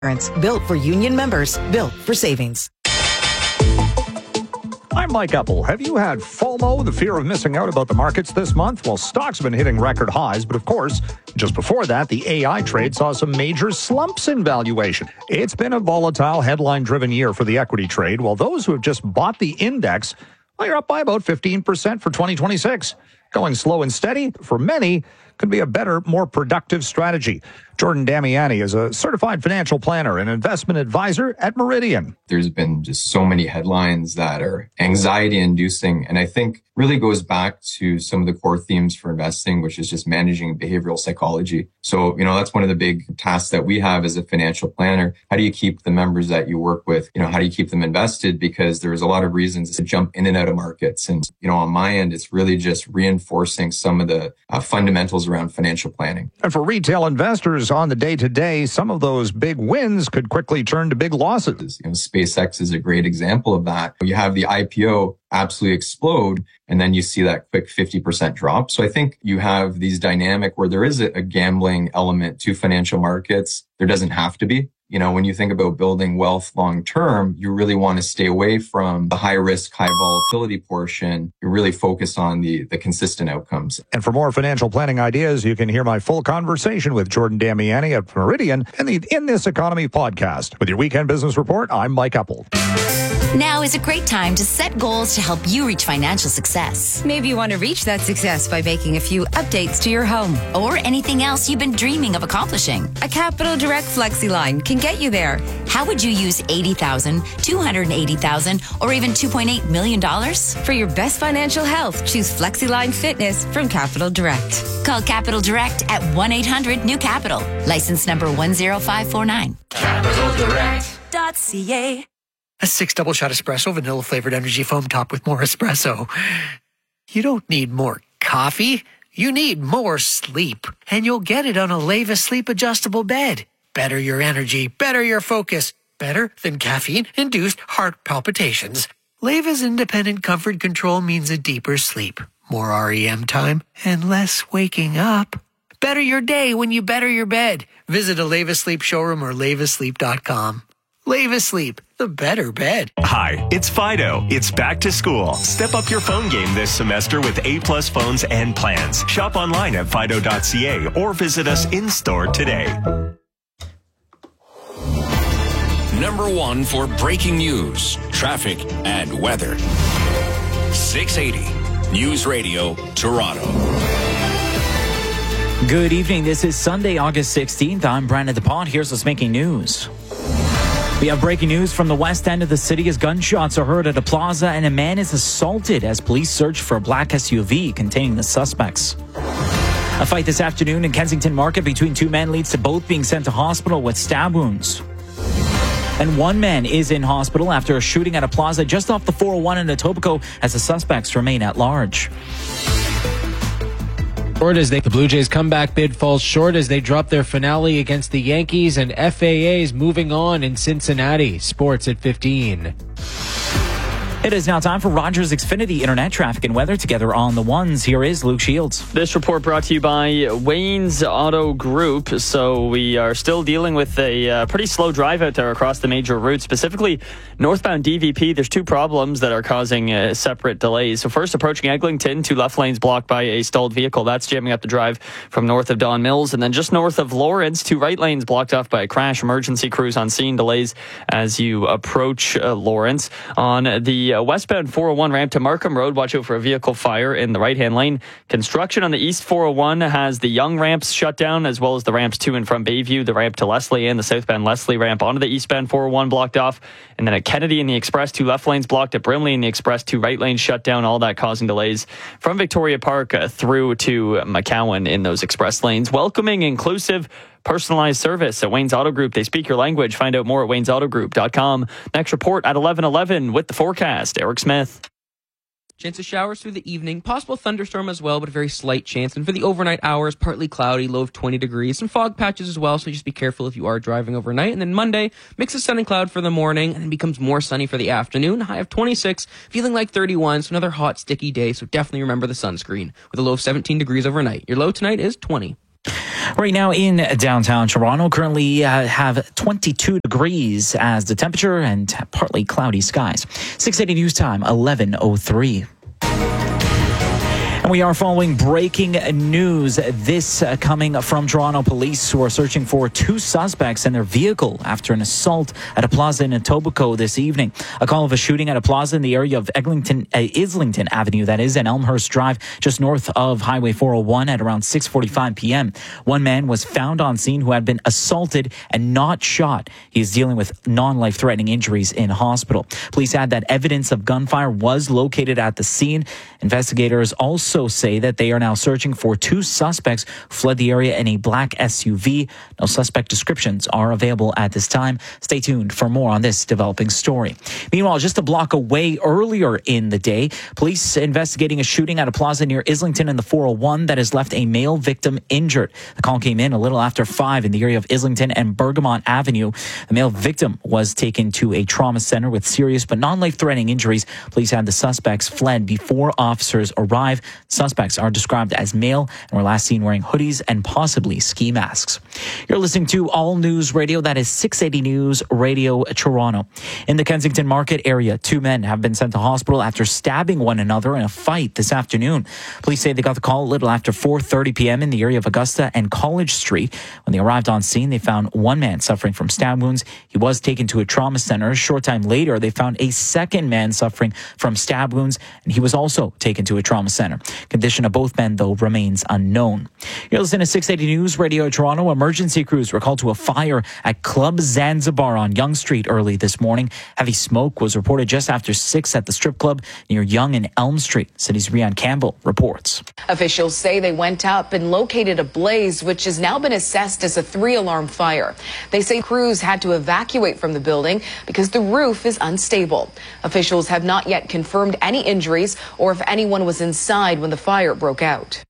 Built for union members, built for savings. I'm Mike Epple. Have you had FOMO, the fear of missing out about the markets this month? Well, stocks have been hitting record highs, but of course, just before that, the AI trade saw some major slumps in valuation. It's been a volatile, headline-driven year for the equity trade, while those who have just bought the index, well, you're up by about 15% for 2026. Going slow and steady, for many, could be a better, more productive strategy. Jordan Damiani is a certified financial planner and investment advisor at Meridian. There's been just so many headlines that are anxiety-inducing, and I think really goes back to some of the core themes for investing, which is just managing behavioral psychology. So, that's one of the big tasks that we have as a financial planner. How do you keep the members that you work with, how do you keep them invested? Because there's a lot of reasons to jump in and out of markets. And, on my end, it's really just reinforcing some of the fundamentals around financial planning. And for retail investors on the day-to-day, some of those big wins could quickly turn to big losses. SpaceX is a great example of that. You have the IPO absolutely explode, and then you see that quick 50% drop. So I think you have these dynamic where there is a gambling element to financial markets. There doesn't have to be. When you think about building wealth long term, you really want to stay away from the high risk, high volatility portion. You really focus on the consistent outcomes. And for more financial planning ideas, you can hear my full conversation with Jordan Damiani at Meridian in the In This Economy podcast. With your weekend business report, I'm Mike Epple. Now is a great time to set goals to help you reach financial success. Maybe you want to reach that success by making a few updates to your home. Or anything else you've been dreaming of accomplishing. A Capital Direct FlexiLine can get you there. How would you use $80,000, $280,000, or even $2.8 million? For your best financial health, choose FlexiLine Fitness from Capital Direct. Call Capital Direct at 1-800-NEW-CAPITAL. License number 10549. CapitalDirect.ca. A 6 double shot espresso, vanilla flavored energy foam topped with more espresso. You don't need more coffee. You need more sleep. And you'll get it on a Leva Sleep Adjustable Bed. Better your energy, better your focus. Better than caffeine-induced heart palpitations. Leva's independent comfort control means a deeper sleep, more REM time, and less waking up. Better your day when you better your bed. Visit a Leva Sleep showroom or levasleep.com. Leva Sleep, the better bed. Hi, it's Fido. It's back to school. Step up your phone game this semester with A-plus phones and plans. Shop online at fido.ca or visit us in-store today. Number 1 for breaking news, traffic, and weather. 680 News Radio, Toronto. Good evening. This is Sunday, August 16th. I'm Brandon DePont. Here's what's making news. We have breaking news from the west end of the city as gunshots are heard at a plaza and a man is assaulted as police search for a black SUV containing the suspects. A fight this afternoon in Kensington Market between two men leads to both being sent to hospital with stab wounds. And one man is in hospital after a shooting at a plaza just off the 401 in Etobicoke as the suspects remain at large. The Blue Jays' comeback bid falls short as they drop their finale against the Yankees, and FAA's moving on in Cincinnati. Sports at 15. It is now time for Rogers Xfinity Internet traffic and weather together on the ones. Here is Luke Shields. This report brought to you by Wayne's Auto Group. So we are still dealing with a pretty slow drive out there across the major routes, specifically northbound DVP. There's two problems that are causing separate delays. So first, approaching Eglinton, two left lanes blocked by a stalled vehicle. That's jamming up the drive from north of Don Mills. And then just north of Lawrence, two right lanes blocked off by a crash. Emergency crews on scene. Delays as you approach Lawrence. On the westbound 401 ramp to Markham Road, watch out for a vehicle fire in the right-hand lane. Construction on the east 401 has the Young ramps shut down, as well as the ramps to and from Bayview, the ramp to Leslie, and the southbound Leslie ramp onto the eastbound 401 blocked off. And then at Kennedy in the Express, two left lanes blocked. At Brimley in the Express, two right lanes shut down, all that causing delays from Victoria Park through to McCowan in those express lanes. Welcoming, inclusive, personalized service at Wayne's Auto Group. They speak your language. Find out more at waynesautogroup.com. Next report at 11:11 with the forecast. Eric Smith. Chance of showers through the evening. Possible thunderstorm as well, but a very slight chance. And for the overnight hours, partly cloudy, low of 20 degrees. Some fog patches as well, so just be careful if you are driving overnight. And then Monday, mix of sun and cloud for the morning, and then becomes more sunny for the afternoon. High of 26, feeling like 31, so another hot, sticky day. So definitely remember the sunscreen. With a low of 17 degrees overnight. Your low tonight is 20. Right now in downtown Toronto, currently have 22 degrees as the temperature and partly cloudy skies. 680 News Time, 11:03. And we are following breaking news. This coming from Toronto police, who are searching for two suspects in their vehicle after an assault at a plaza in Etobicoke this evening. A call of a shooting at a plaza in the area of Islington Avenue, that is, and Elmhurst Drive, just north of Highway 401 at around 6:45 p.m. One man was found on scene who had been assaulted and not shot. He is dealing with non-life-threatening injuries in hospital. Police add that evidence of gunfire was located at the scene. Investigators also say that they are now searching for two suspects who fled the area in a black SUV. No suspect descriptions are available at this time. Stay tuned for more on this developing story. Meanwhile, just a block away earlier in the day, police investigating a shooting at a plaza near Islington in the 401 that has left a male victim injured. The call came in a little after 5 in the area of Islington and Bergamot Avenue. The male victim was taken to a trauma center with serious but non-life-threatening injuries. Police had the suspects fled before officers arrived. Suspects are described as male and were last seen wearing hoodies and possibly ski masks. You're listening to All News Radio. That is 680 News Radio Toronto. In the Kensington Market area, 2 men have been sent to hospital after stabbing one another in a fight this afternoon. Police say they got the call a little after 4:30 p.m. in the area of Augusta and College Street. When they arrived on scene, they found one man suffering from stab wounds. He was taken to a trauma center. A short time later, they found a second man suffering from stab wounds, and he was also taken to a trauma center. Condition of both men, though, remains unknown. You're listening to 680 News Radio Toronto. Emergency crews were called to a fire at Club Zanzibar on Yonge Street early this morning. Heavy smoke was reported just after 6 at the strip club near Yonge and Elm Street. City's Rianne Campbell reports. Officials say they went up and located a blaze, which has now been assessed as a 3-alarm fire. They say crews had to evacuate from the building because the roof is unstable. Officials have not yet confirmed any injuries or if anyone was inside when the fire broke out.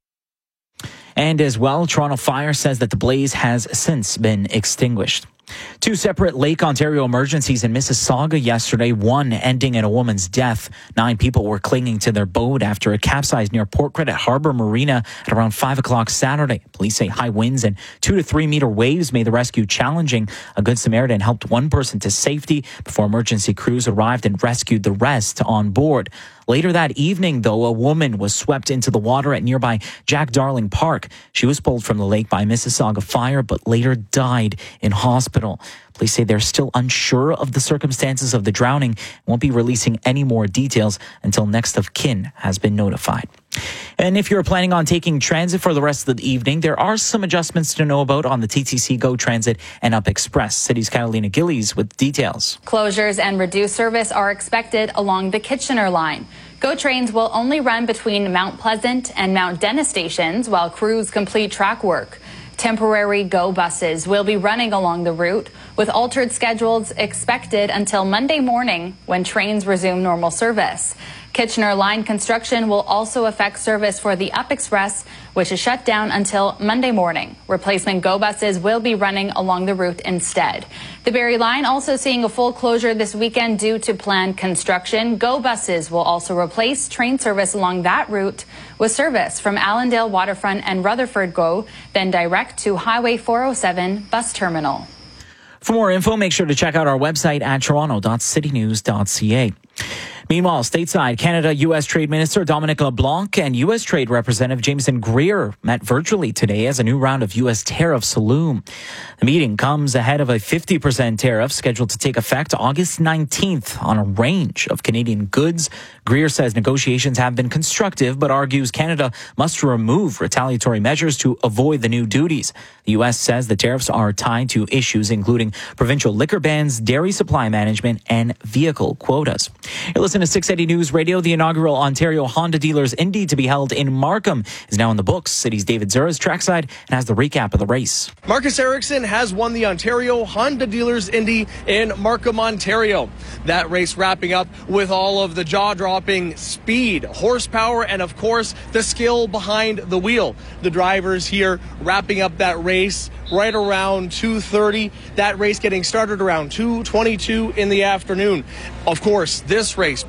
And as well, Toronto Fire says that the blaze has since been extinguished. 2 separate Lake Ontario emergencies in Mississauga yesterday, one ending in a woman's death. 9 people were clinging to their boat after it capsized near Port Credit Harbor Marina at around 5 o'clock Saturday. Police say high winds and 2 to 3 meter waves made the rescue challenging. A Good Samaritan helped one person to safety before emergency crews arrived and rescued the rest on board. Later that evening, though, a woman was swept into the water at nearby Jack Darling Park. She was pulled from the lake by Mississauga Fire, but later died in hospital. Police say they're still unsure of the circumstances of the drowning and won't be releasing any more details until next of kin has been notified. And if you're planning on taking transit for the rest of the evening, there are some adjustments to know about on the TTC Go Transit and Up Express. City's Catalina Gillies with details. Closures and reduced service are expected along the Kitchener line. Go trains will only run between Mount Pleasant and Mount Dennis stations while crews complete track work. Temporary Go buses will be running along the route with altered schedules expected until Monday morning when trains resume normal service. Kitchener line construction will also affect service for the Up Express, which is shut down until Monday morning. Replacement Go buses will be running along the route instead. The Barrie line also seeing a full closure this weekend due to planned construction. Go buses will also replace train service along that route with service from Allendale Waterfront and Rutherford Go, then direct to Highway 407 bus terminal. For more info, make sure to check out our website at toronto.citynews.ca. Meanwhile, stateside, Canada-U.S. Trade Minister Dominic LeBlanc and U.S. Trade Representative Jameson Greer met virtually today as a new round of U.S. tariffs loom. The meeting comes ahead of a 50% tariff scheduled to take effect August 19th on a range of Canadian goods. Greer says negotiations have been constructive, but argues Canada must remove retaliatory measures to avoid the new duties. The U.S. says the tariffs are tied to issues including provincial liquor bans, dairy supply management, and vehicle quotas. You're listening to 680 News Radio. The inaugural Ontario Honda Dealers Indy to be held in Markham is now in the books. City's David Zura's trackside and has the recap of the race. Marcus Ericsson has won the Ontario Honda Dealers Indy in Markham, Ontario. That race wrapping up with all of the jaw-dropping speed, horsepower, and of course the skill behind the wheel. The drivers here wrapping up that race right around 2:30. That race getting started around 2:22 in the afternoon. Of course, this race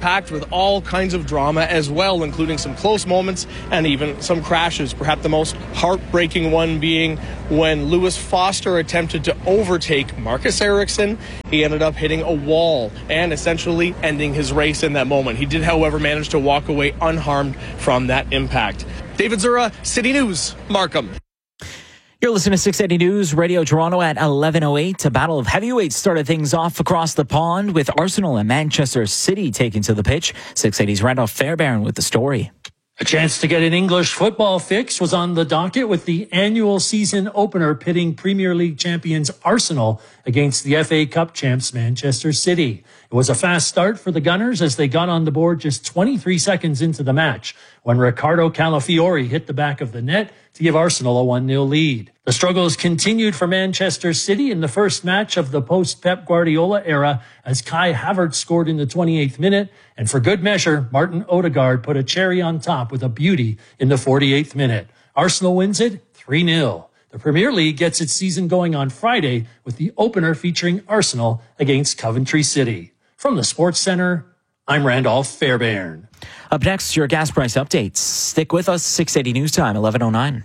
packed with all kinds of drama as well, including some close moments and even some crashes. Perhaps the most heartbreaking one being when Lewis Foster attempted to overtake Marcus Ericsson. He ended up hitting a wall and essentially ending his race in that moment. He did, however, manage to walk away unharmed from that impact. David Zura, City News, Markham. You're listening to 680 News Radio Toronto at 11:08. A battle of heavyweights started things off across the pond with Arsenal and Manchester City taking to the pitch. 680's Randolph Fairbairn with the story. A chance to get an English football fix was on the docket with the annual season opener pitting Premier League champions Arsenal against the FA Cup champs Manchester City. It was a fast start for the Gunners as they got on the board just 23 seconds into the match when Riccardo Calafiori hit the back of the net to give Arsenal a 1-0 lead. The struggles continued for Manchester City in the first match of the post-Pep Guardiola era as Kai Havertz scored in the 28th minute, and for good measure, Martin Odegaard put a cherry on top with a beauty in the 48th minute. Arsenal wins it 3-0. The Premier League gets its season going on Friday with the opener featuring Arsenal against Coventry City. From the Sports Center, I'm Randolph Fairbairn. Up next, your gas price updates. Stick with us, 680 News Time, 11:09.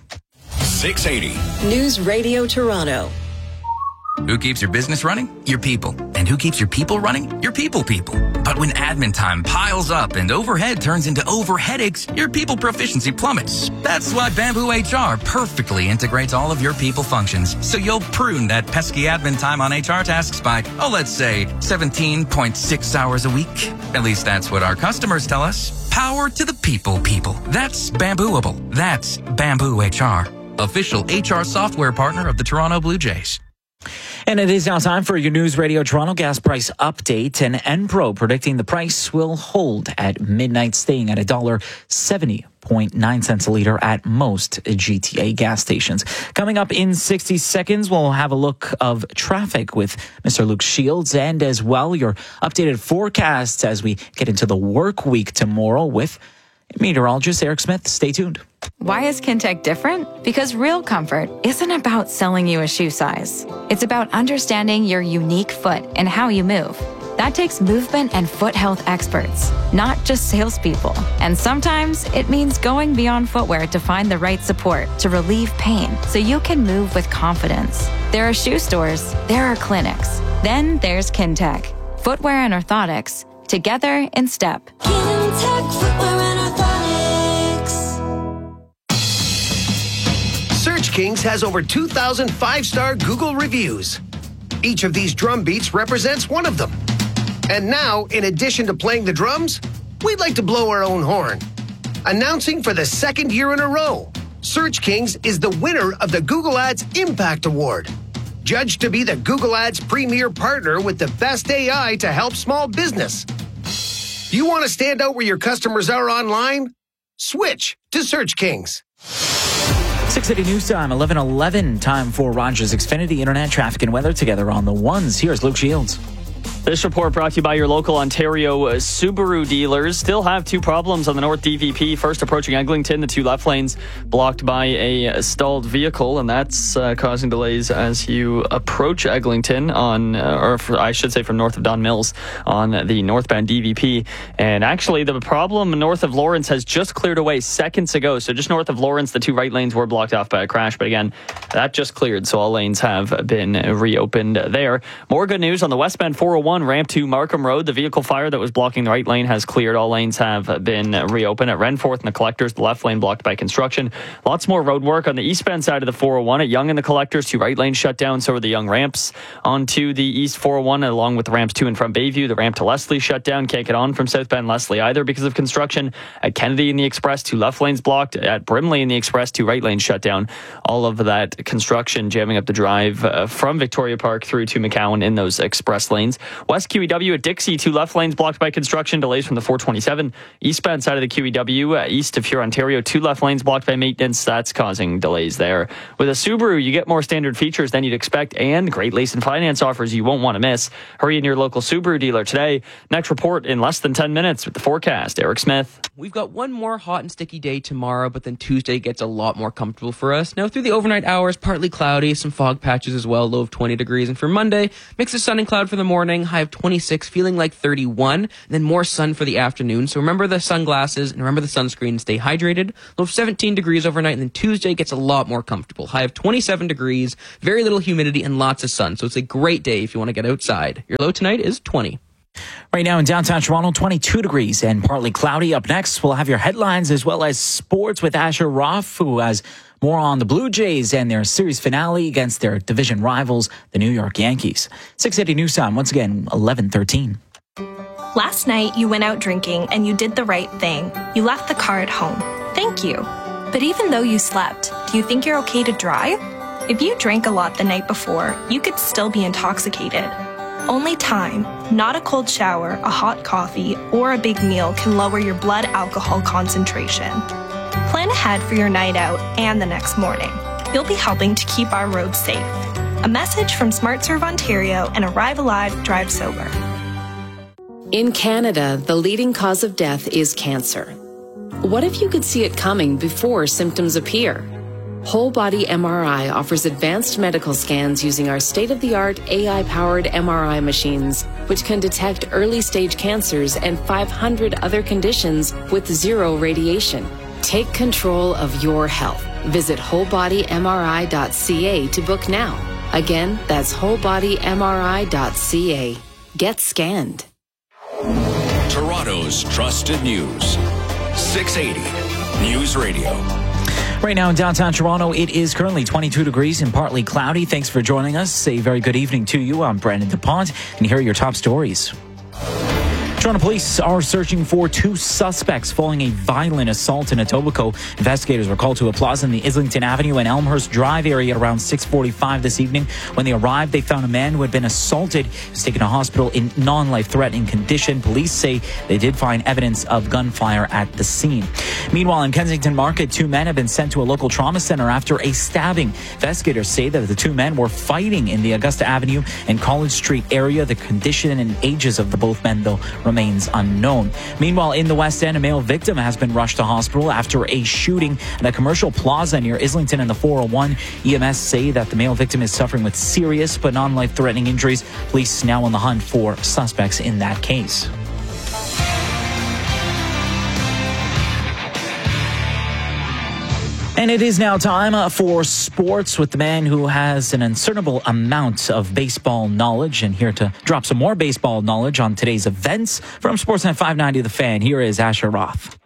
680. News Radio Toronto. Who keeps your business running? Your people. And who keeps your people running? Your people. But when admin time piles up and overhead turns into overheadaches, your people proficiency plummets. That's why Bamboo HR perfectly integrates all of your people functions, so you'll prune that pesky admin time on HR tasks by, let's say 17.6 hours a week. At least that's what our customers tell us. Power to the people. That's Bambooable. That's Bamboo HR. Official HR software partner of the Toronto Blue Jays. And it is now time for your News Radio Toronto gas price update. And Enpro predicting the price will hold at midnight, staying at $1.70.9 a liter at most GTA gas stations. Coming up in 60 seconds, we'll have a look of traffic with Mr. Luke Shields, and as well your updated forecasts as we get into the work week tomorrow with meteorologist Eric Smith. Stay tuned. Why is Kintec different? Because real comfort isn't about selling you a shoe size. It's about understanding your unique foot and how you move. That takes movement and foot health experts, not just salespeople. And sometimes it means going beyond footwear to find the right support to relieve pain so you can move with confidence. There are shoe stores, there are clinics. Then there's Kintec. Footwear and orthotics, together in step. Kintec Footwear and Orthotics. Search Kings has over 2,000 5-star Google reviews. Each of these drum beats represents one of them. And now, in addition to playing the drums, we'd like to blow our own horn. Announcing for the second year in a row, Search Kings is the winner of the Google Ads Impact Award. Judged to be the Google Ads premier partner with the best AI to help small business. You want to stand out where your customers are online? Switch to Search Kings. 680 News Time, 11:11. Time for Rogers Xfinity Internet traffic and weather together on the ones. Here's Luke Shields. This report brought to you by your local Ontario Subaru dealers. Still have two problems on the North DVP. First, approaching Eglinton, the two left lanes blocked by a stalled vehicle, and that's causing delays as you approach Eglinton I should say from north of Don Mills on the northbound DVP. And actually, the problem north of Lawrence has just cleared away seconds ago. So just north of Lawrence, the two right lanes were blocked off by a crash. But again, that just cleared, so all lanes have been reopened there. More good news on the westbound 401 ramp to Markham Road. The vehicle fire that was blocking the right lane has cleared. All lanes have been reopened. At Renforth and the Collectors, the left lane blocked by construction. Lots more road work on the eastbound side of the 401 at Yonge and the Collectors. Two right lanes shut down, so are the Yonge ramps. Onto the East 401 along with the ramps to and from Bayview. The ramp to Leslie shut down. Can't get on from southbound Leslie either because of construction. At Kennedy in the Express, two left lanes blocked. At Brimley in the Express, two right lanes shut down. All of that construction jamming up the drive from Victoria Park through to McCowan in those express lanes. West QEW at Dixie, two left lanes blocked by construction, delays from the 427. Eastbound side of the QEW, east of Huron, Ontario, two left lanes blocked by maintenance. That's causing delays there. With a Subaru, you get more standard features than you'd expect and great lease and finance offers you won't want to miss. Hurry in your local Subaru dealer today. Next report in less than 10 minutes with the forecast. Eric Smith. We've got one more hot and sticky day tomorrow, but then Tuesday gets a lot more comfortable for us. Now through the overnight hours, partly cloudy, some fog patches as well, low of 20 degrees. And for Monday, mix of sun and cloud for the morning, high of 26, feeling like 31, and then more sun for the afternoon. So remember the sunglasses and remember the sunscreen. Stay hydrated. Low of 17 degrees overnight, and then Tuesday gets a lot more comfortable. High of 27 degrees, very little humidity, and lots of sun. So it's a great day if you want to get outside. Your low tonight is 20. Right now in downtown Toronto, 22 degrees and partly cloudy. Up next, we'll have your headlines as well as sports with Asher Roth, who has more on the Blue Jays and their series finale against their division rivals, the New York Yankees. 680 News Time, once again, 11:13. Last night, you went out drinking and you did the right thing. You left the car at home. Thank you. But even though you slept, do you think you're okay to drive? If you drank a lot the night before, you could still be intoxicated. Only time, not a cold shower, a hot coffee, or a big meal can lower your blood alcohol concentration. Plan ahead for your night out and the next morning. You'll be helping to keep our roads safe. A message from SmartServe Ontario and Arrive Alive, Drive Sober. In Canada, the leading cause of death is cancer. What if you could see it coming before symptoms appear? Whole Body MRI offers advanced medical scans using our state-of-the-art AI-powered MRI machines, which can detect early-stage cancers and 500 other conditions with zero radiation. Take control of your health. Visit wholebodymri.ca to book now. Again, that's wholebodymri.ca. Get scanned. Toronto's trusted news. 680 News Radio. Right now in downtown Toronto, it is currently 22 degrees and partly cloudy. Thanks for joining us. A very good evening to you. I'm Brandon DuPont, and here are your top stories. Toronto police are searching for two suspects following a violent assault in Etobicoke. Investigators were called to a plaza in the Islington Avenue and Elmhurst Drive area at around 6:45 this evening. When they arrived, they found a man who had been assaulted. He was taken to hospital in non-life-threatening condition. Police say they did find evidence of gunfire at the scene. Meanwhile, in Kensington Market, two men have been sent to a local trauma center after a stabbing. Investigators say that the two men were fighting in the Augusta Avenue and College Street area. The condition and ages of the both men, though, remains unknown. Meanwhile, in the West End, a male victim has been rushed to hospital after a shooting at a commercial plaza near Islington and the 401. EMS say that the male victim is suffering with serious but non-life-threatening injuries. Police now on the hunt for suspects in that case. And it is now time for sports with the man who has an uncertainable amount of baseball knowledge. And here to drop some more baseball knowledge on today's events from Sportsnet 590 The Fan, here is Asher Roth.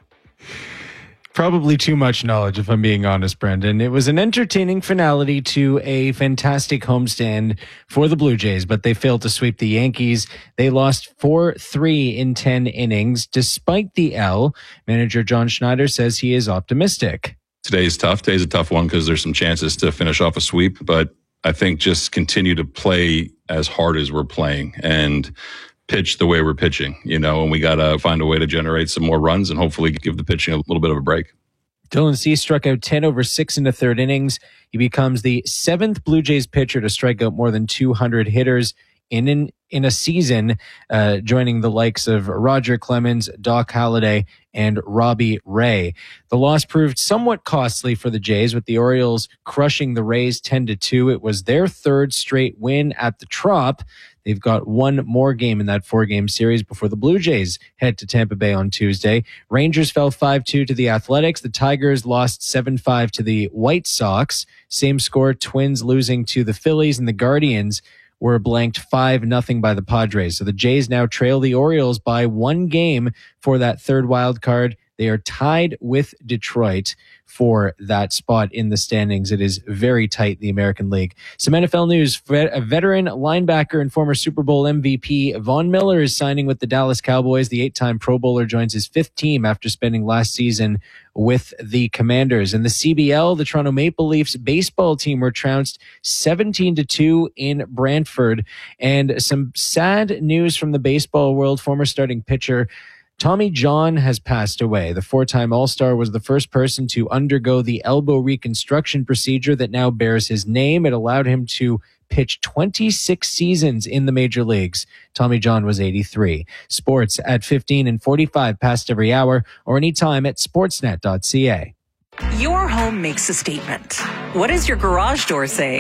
Probably too much knowledge, if I'm being honest, Brendan. It was an entertaining finale to a fantastic homestand for the Blue Jays, but they failed to sweep the Yankees. They lost 4-3 in 10 innings. Despite the L, manager John Schneider says he is optimistic. Today's tough. Today's a tough one because there's some chances to finish off a sweep, but I think just continue to play as hard as we're playing and pitch the way we're pitching, and we got to find a way to generate some more runs and hopefully give the pitching a little bit of a break. Dylan Cease struck out 10 over 6 in the third innings. He becomes the 7th Blue Jays pitcher to strike out more than 200 hitters in a season, joining the likes of Roger Clemens, Doc Halladay, and Robbie Ray. The loss proved somewhat costly for the Jays, with the Orioles crushing the Rays 10-2. It was their third straight win at the Trop. They've got one more game in that 4-game series before the Blue Jays head to Tampa Bay on Tuesday. Rangers fell 5-2 to the Athletics. The Tigers lost 7-5 to the White Sox. Same score, Twins losing to the Phillies, and the Guardians were blanked 5-0 by the Padres. So the Jays now trail the Orioles by one game for that third wild card. They are tied with Detroit for that spot in the standings. It is very tight, the American League. Some NFL news. A veteran linebacker and former Super Bowl MVP Von Miller is signing with the Dallas Cowboys. The 8-time Pro Bowler joins his 5th team after spending last season with the Commanders. In the CBL, the Toronto Maple Leafs baseball team were trounced 17-2 in Brantford. And some sad news from the baseball world. Former starting pitcher Tommy John has passed away. The 4-time All-Star was the first person to undergo the elbow reconstruction procedure that now bears his name. It allowed him to pitch 26 seasons in the major leagues. Tommy John was 83. Sports at 15 and 45 past every hour or anytime at sportsnet.ca. Your home makes a statement. What is your garage door saying?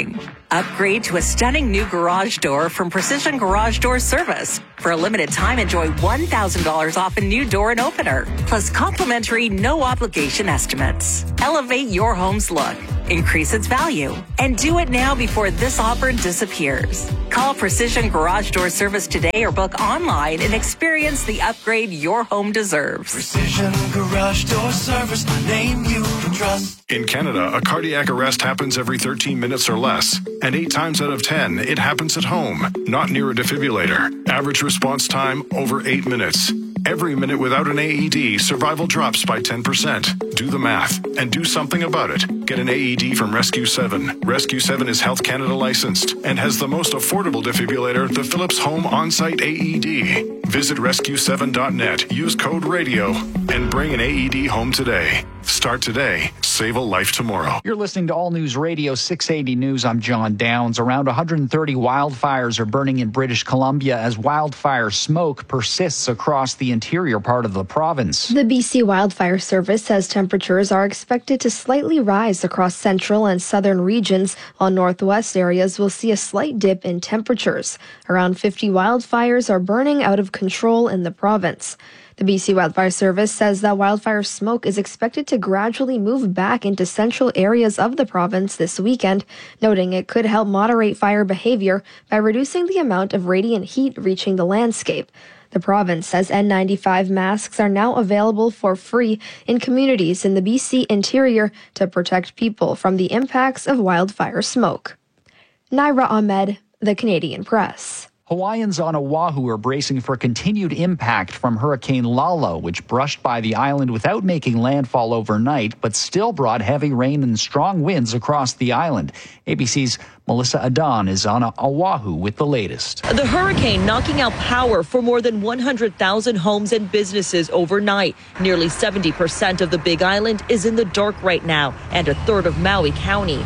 Upgrade to a stunning new garage door from Precision Garage Door Service. For a limited time, enjoy $1,000 off a new door and opener, plus complimentary no-obligation estimates. Elevate your home's look, increase its value, and do it now before this offer disappears. Call Precision Garage Door Service today or book online and experience the upgrade your home deserves. Precision Garage Door Service, the name you can trust. In Canada, a cardiac arrest happens every 13 minutes or less, and 8 times out of 10, it happens at home, not near a defibrillator. Average response time, over 8 minutes. Every minute without an AED, survival drops by 10%. Do the math and do something about it. Get an AED from Rescue 7. Rescue 7 is Health Canada licensed and has the most affordable defibrillator, the Philips Home On-Site AED. Visit rescue7.net, use code RADIO, and bring an AED home today. Start today. Save a life tomorrow. You're listening to All News Radio 680 News. I'm John Downs. Around 130 wildfires are burning in British Columbia as wildfire smoke persists across the interior part of the province. The BC Wildfire Service says temperatures are expected to slightly rise across central and southern regions, while northwest areas will see a slight dip in temperatures. Around 50 wildfires are burning out of control in the province. The BC Wildfire Service says that wildfire smoke is expected to gradually move back into central areas of the province this weekend, noting it could help moderate fire behavior by reducing the amount of radiant heat reaching the landscape. The province says N95 masks are now available for free in communities in the BC interior to protect people from the impacts of wildfire smoke. Naira Ahmed, The Canadian Press. Hawaiians on Oahu are bracing for continued impact from Hurricane Lala, which brushed by the island without making landfall overnight, but still brought heavy rain and strong winds across the island. ABC's Melissa Adon is on Oahu with the latest. The hurricane knocking out power for more than 100,000 homes and businesses overnight. Nearly 70% of the Big Island is in the dark right now, and a third of Maui County.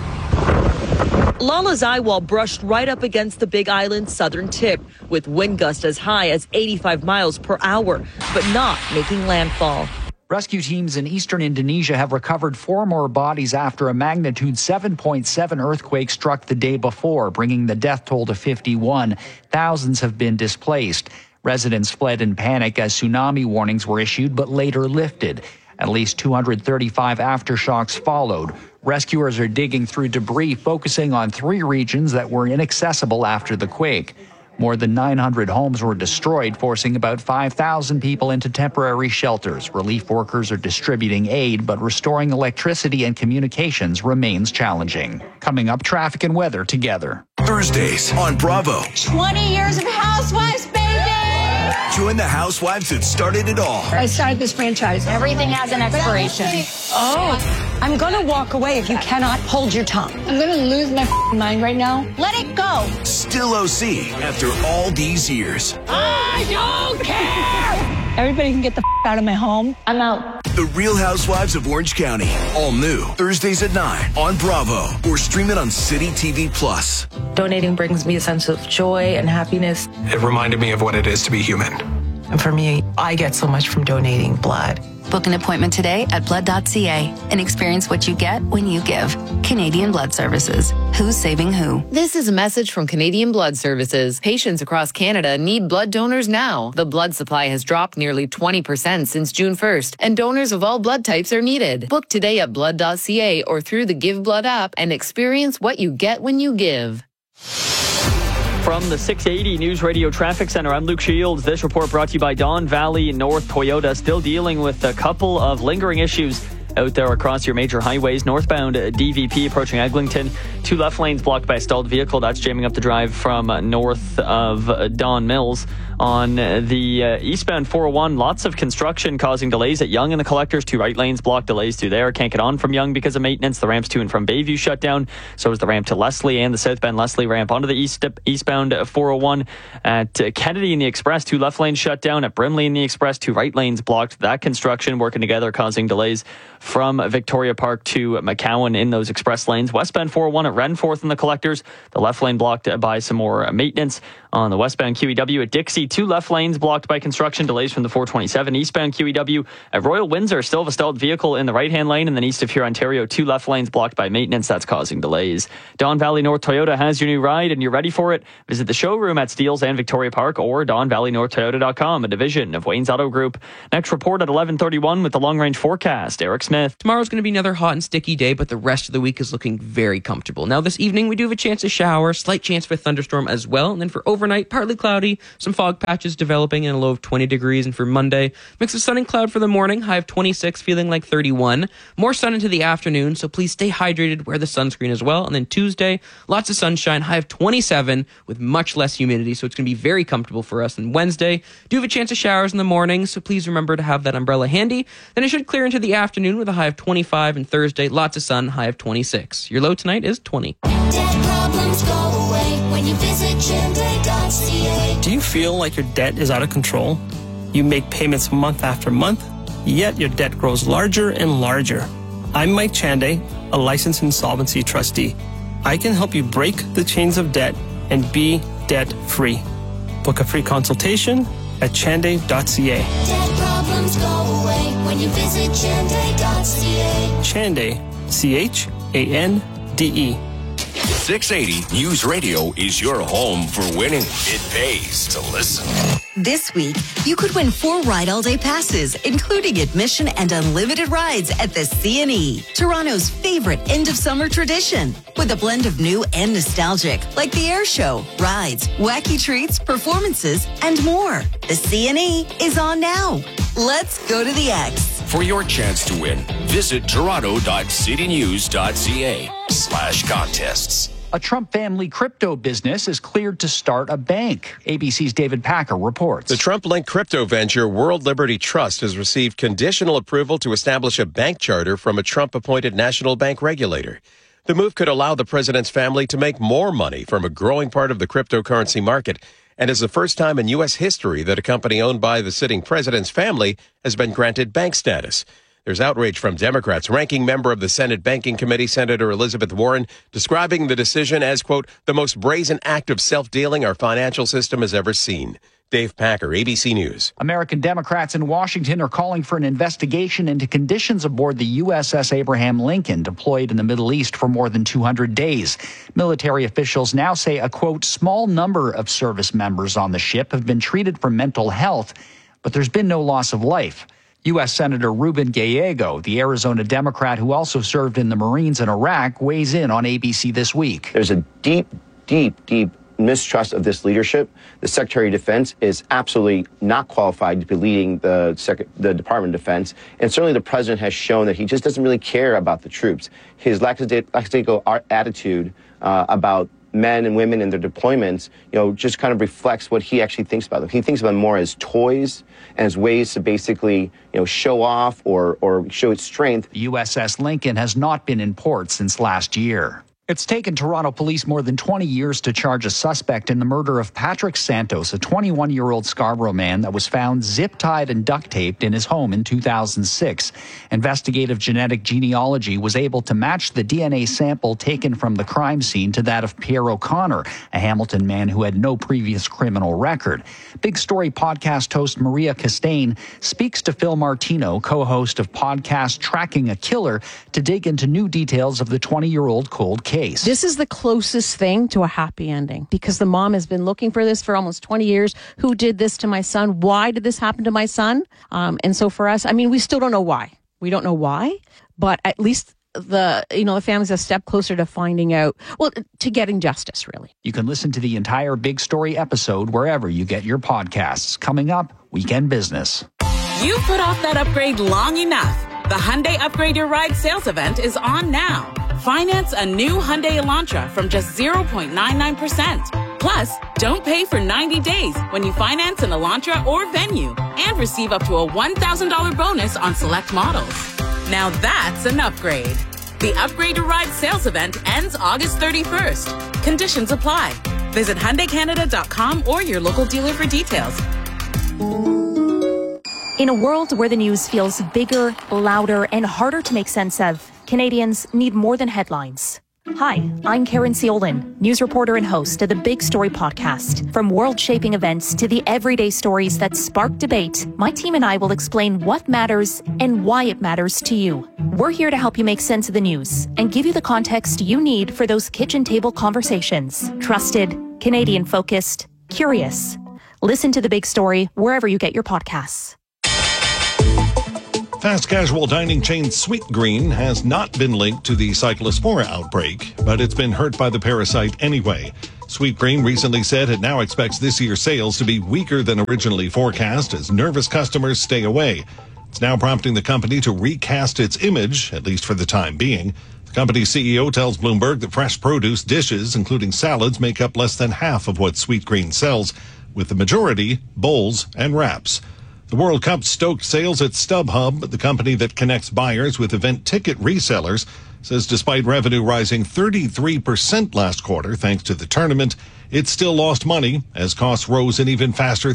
Lala's eyewall brushed right up against the Big Island's southern tip, with wind gusts as high as 85 miles per hour, but not making landfall. Rescue teams in eastern Indonesia have recovered 4 more bodies after a magnitude 7.7 earthquake struck the day before, bringing the death toll to 51. Thousands have been displaced. Residents fled in panic as tsunami warnings were issued, but later lifted. At least 235 aftershocks followed. Rescuers are digging through debris, focusing on 3 regions that were inaccessible after the quake. More than 900 homes were destroyed, forcing about 5,000 people into temporary shelters. Relief workers are distributing aid, but restoring electricity and communications remains challenging. Coming up, traffic and weather together. Thursdays on Bravo. 20 years of Housewives, baby! Join the housewives that started it all. I started this franchise. Everything has an expiration. Oh, I'm gonna walk away if you cannot hold your tongue. I'm gonna lose my mind right now. Let it go. Still OC after all these years. I don't care! Everybody can get the out of my home. I'm out. The Real Housewives of Orange County. All new. Thursdays at 9 on Bravo. Or stream it on City TV Plus. Donating brings me a sense of joy and happiness. It reminded me of what it is to be human. And for me, I get so much from donating blood. Book an appointment today at blood.ca and experience what you get when you give. Canadian Blood Services. Who's saving who? This is a message from Canadian Blood Services. Patients across Canada need blood donors now. The blood supply has dropped nearly 20% since June 1st, and donors of all blood types are needed. Book today at blood.ca or through the Give Blood app and experience what you get when you give. From the 680 News Radio Traffic Center, I'm Luke Shields. This report brought to you by Don Valley North Toyota. Still dealing with a couple of lingering issues out there across your major highways. Northbound DVP approaching Eglinton. 2 left lanes blocked by a stalled vehicle. That's jamming up the drive from north of Don Mills. On the eastbound 401, lots of construction causing delays at Yonge and the Collectors. 2 right lanes blocked, delays through there. Can't get on from Yonge because of maintenance. The ramps to and from Bayview shut down. So is the ramp to Leslie and the southbound Leslie ramp onto the eastbound 401. At Kennedy in the Express, 2 left lanes shut down. At Brimley in the Express, 2 right lanes blocked. That construction working together causing delays from Victoria Park to McCowan in those express lanes. Westbound 401 at Renforth in the collectors. The left lane blocked by some more maintenance. On the westbound QEW at Dixie, 2 left lanes blocked by construction delays from the 427. Eastbound QEW at Royal Windsor, still have a stalled vehicle in the right-hand lane. And then east of here, Ontario, 2 left lanes blocked by maintenance. That's causing delays. Don Valley North Toyota has your new ride and you're ready for it. Visit the showroom at Steeles and Victoria Park or DonValleyNorthToyota.com, a division of Wayne's Auto Group. Next report at 11:31 with the long-range forecast. Eric Smith. Tomorrow's going to be another hot and sticky day, but the rest of the week is looking very comfortable. Now, this evening, we do have a chance to shower, slight chance for a thunderstorm as well. And then for overnight, partly cloudy, some fog patches developing and a low of 20 degrees. And for Monday, mix of sun and cloud for the morning, high of 26, feeling like 31. More sun into the afternoon, so please stay hydrated, wear the sunscreen as well. And then Tuesday, lots of sunshine, high of 27 with much less humidity, so it's going to be very comfortable for us. And Wednesday, do have a chance of showers in the morning, so please remember to have that umbrella handy. Then it should clear into the afternoon with a high of 25, and Thursday, lots of sun, high of 26. Your low tonight is 20. Debt problems go away when you visit Chande.ca. Do you feel like your debt is out of control? You make payments month after month, yet your debt grows larger and larger. I'm Mike Chande, a licensed insolvency trustee. I can help you break the chains of debt and be debt-free. Book a free consultation at Chande.ca. Debt problems go away when you visit Chande.ca. Chande, Chande. 680 News Radio is your home for winning. It pays to listen. This week, you could win 4 Ride All Day passes, including admission and unlimited rides at the C&E, Toronto's favorite end-of-summer tradition. With a blend of new and nostalgic, like the air show, rides, wacky treats, performances, and more. The C&E is on now. Let's go to the X. For your chance to win, visit toronto.citynews.ca/contests. A Trump family crypto business is cleared to start a bank. ABC's David Packer reports. The Trump-linked crypto venture World Liberty Trust has received conditional approval to establish a bank charter from a Trump-appointed national bank regulator. The move could allow the president's family to make more money from a growing part of the cryptocurrency market, and is the first time in U.S. history that a company owned by the sitting president's family has been granted bank status. There's outrage from Democrats. Ranking member of the Senate Banking Committee, Senator Elizabeth Warren, describing the decision as, quote, the most brazen act of self-dealing our financial system has ever seen. Dave Packer, ABC News. American Democrats in Washington are calling for an investigation into conditions aboard the USS Abraham Lincoln, deployed in the Middle East for more than 200 days. Military officials now say a, quote, small number of service members on the ship have been treated for mental health, but there's been no loss of life. U.S. Senator Ruben Gallego, the Arizona Democrat who also served in the Marines in Iraq, weighs in on ABC this week. There's a deep mistrust of this leadership. The Secretary of Defense is absolutely not qualified to be leading the Department of Defense. And certainly the president has shown that he just doesn't really care about the troops. His lackadaisical attitude about men and women and their deployments, just kind of reflects what he actually thinks about them. He thinks about them more as toys and as ways to basically, show off or show its strength. The USS Lincoln has not been in port since last year. It's taken Toronto police more than 20 years to charge a suspect in the murder of Patrick Santos, a 21-year-old Scarborough man that was found zip-tied and duct-taped in his home in 2006. Investigative genetic genealogy was able to match the DNA sample taken from the crime scene to that of Pierre O'Connor, a Hamilton man who had no previous criminal record. Big Story podcast host Maria Castaigne speaks to Phil Martino, co-host of podcast Tracking a Killer, to dig into new details of the 20-year-old cold case. This is the closest thing to a happy ending because the mom has been looking for this for almost 20 years. Who did this to my son? Why did this happen to my son? And so for us, we still don't know why. We don't know why, but at least the family's a step closer to finding out, to getting justice, really. You can listen to the entire Big Story episode wherever you get your podcasts. Coming up, Weekend Business. You put off that upgrade long enough. The Hyundai Upgrade Your Ride sales event is on now. Finance a new Hyundai Elantra from just 0.99%. Plus, don't pay for 90 days when you finance an Elantra or Venue and receive up to a $1,000 bonus on select models. Now that's an upgrade. The Upgrade Your Ride sales event ends August 31st. Conditions apply. Visit HyundaiCanada.com or your local dealer for details. In a world where the news feels bigger, louder, and harder to make sense of, Canadians need more than headlines. Hi, I'm Karen Ciolin, news reporter and host of the Big Story podcast. From world-shaping events to the everyday stories that spark debate, my team and I will explain what matters and why it matters to you. We're here to help you make sense of the news and give you the context you need for those kitchen table conversations. Trusted, Canadian-focused, curious. Listen to The Big Story wherever you get your podcasts. Fast casual dining chain Sweetgreen has not been linked to the Cyclospora outbreak, but it's been hurt by the parasite anyway. Sweetgreen recently said it now expects this year's sales to be weaker than originally forecast as nervous customers stay away. It's now prompting the company to recast its image, at least for the time being. The company's CEO tells Bloomberg that fresh produce dishes, including salads, make up less than half of what Sweetgreen sells, with the majority bowls and wraps. The World Cup stoked sales at StubHub, the company that connects buyers with event ticket resellers, says despite revenue rising 33% last quarter thanks to the tournament, it still lost money as costs rose an even faster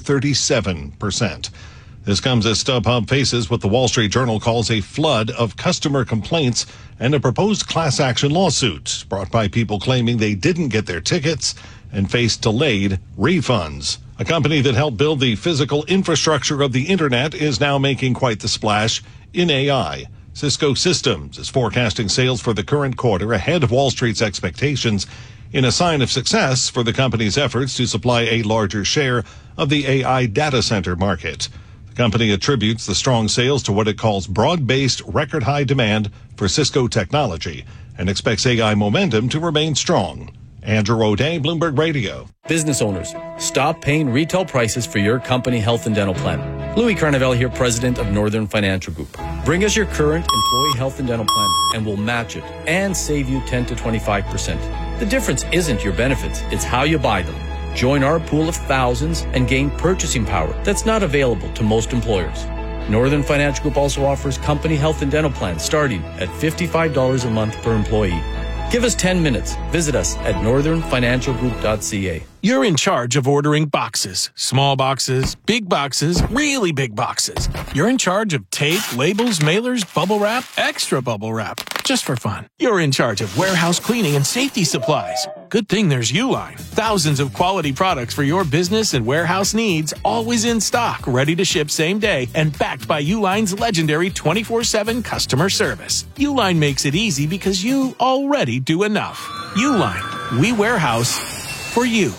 37%. This comes as StubHub faces what the Wall Street Journal calls a flood of customer complaints and a proposed class action lawsuit brought by people claiming they didn't get their tickets and faced delayed refunds. A company that helped build the physical infrastructure of the internet is now making quite the splash in AI. Cisco Systems is forecasting sales for the current quarter ahead of Wall Street's expectations in a sign of success for the company's efforts to supply a larger share of the AI data center market. The company attributes the strong sales to what it calls broad-based record-high demand for Cisco technology and expects AI momentum to remain strong. Andrew O'Day, Bloomberg Radio. Business owners, stop paying retail prices for your company health and dental plan. Louis Carnevale here, president of Northern Financial Group. Bring us your current employee health and dental plan and we'll match it and save you 10 to 25%. The difference isn't your benefits, it's how you buy them. Join our pool of thousands and gain purchasing power that's not available to most employers. Northern Financial Group also offers company health and dental plans starting at $55 a month per employee. Give us 10 minutes. Visit us at northernfinancialgroup.ca. You're in charge of ordering boxes. Small boxes, big boxes, really big boxes. You're in charge of tape, labels, mailers, bubble wrap, extra bubble wrap. Just for fun. You're in charge of warehouse cleaning and safety supplies. Good thing there's Uline. Thousands of quality products for your business and warehouse needs, always in stock, ready to ship same day, and backed by Uline's legendary 24/7 customer service. Uline makes it easy because you already do enough. Uline. We warehouse for you.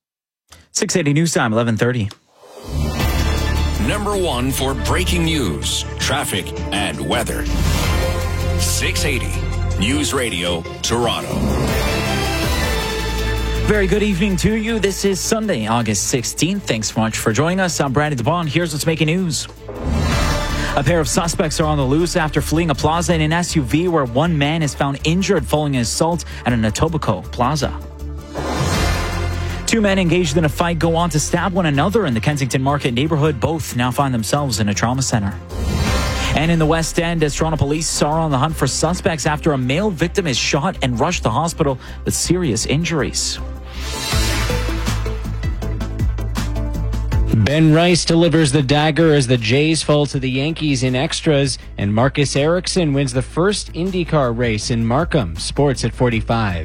680 News Time, 11:30. Number one for breaking news, traffic, and weather. 680 News Radio, Toronto. Very good evening to you. This is Sunday, August 16th. Thanks so much for joining us. I'm Brandon DeBond. Here's what's making news. A pair of suspects are on the loose after fleeing a plaza in an SUV where one man is found injured following an assault at an Etobicoke plaza. Two men engaged in a fight go on to stab one another in the Kensington Market neighborhood. Both now find themselves in a trauma center. And in the West End, as Toronto police are on the hunt for suspects after a male victim is shot and rushed to hospital with serious injuries. Ben Rice delivers the dagger as the Jays fall to the Yankees in extras, and Marcus Ericsson wins the first IndyCar race in Markham. Sports at 45.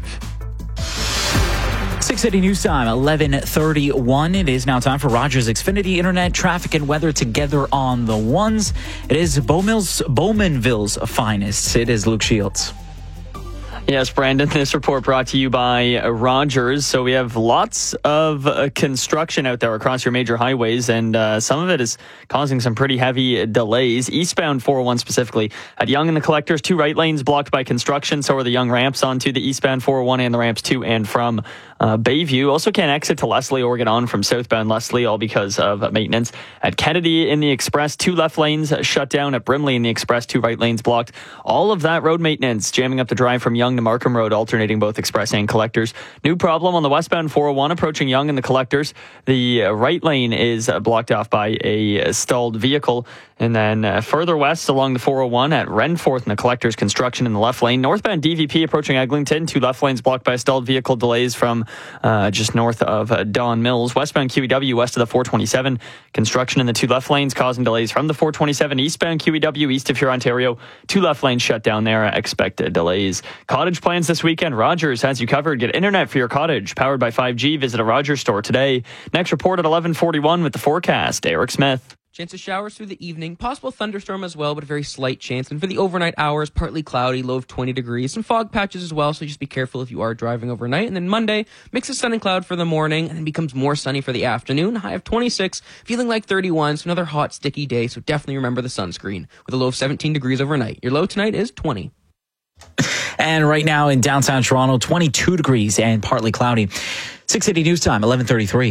680 News Time, 11:31. It is now time for Rogers Xfinity Internet traffic and weather together on the ones. It is Bowmanville's finest. It is Luke Shields. Yes, Brandon, this report brought to you by Rogers. So we have lots of construction out there across your major highways, and some of it is causing some pretty heavy delays. Eastbound 401 specifically. At Yonge and the Collectors, 2 right lanes blocked by construction. So are the Yonge ramps onto the eastbound 401 and the ramps to and from Bayview. Also can't exit to Leslie or get on from southbound Leslie, all because of maintenance. At Kennedy in the Express, 2 left lanes shut down. At Brimley in the Express, 2 right lanes blocked. All of that road maintenance jamming up the drive from Yonge to Markham Road, alternating both express and collectors. New problem on the westbound 401 approaching Yonge and the collectors. The right lane is blocked off by a stalled vehicle. And then further west along the 401 at Renforth and the collectors, construction in the left lane. Northbound DVP approaching Eglinton, 2 left lanes blocked by a stalled vehicle, delays from just north of Don Mills. Westbound QEW west of the 427, construction in the 2 left lanes causing delays from the 427. Eastbound QEW east of Huron, Ontario, 2 left lanes shut down there, expected delays. Cottage plans this weekend. Rogers has you covered. Get internet for your cottage powered by 5G. Visit a Rogers store today. Next report at 11:41 with the forecast. Eric Smith. Chance of showers through the evening. Possible thunderstorm as well, but a very slight chance. And for the overnight hours, partly cloudy, low of 20 degrees. Some fog patches as well, so just be careful if you are driving overnight. And then Monday, mix of sun and cloud for the morning, and then becomes more sunny for the afternoon. High of 26, feeling like 31, so another hot, sticky day. So definitely remember the sunscreen. With a low of 17 degrees overnight. Your low tonight is 20. And right now in downtown Toronto, 22 degrees and partly cloudy. 680 News Time, 11:33.